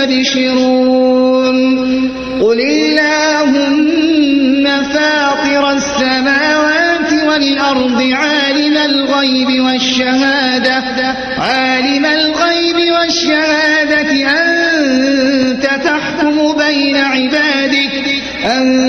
يستبشرون قل اللهم فاطر السماوات والأرض عالم الغيب والشهادة أنت تحكم بين عبادك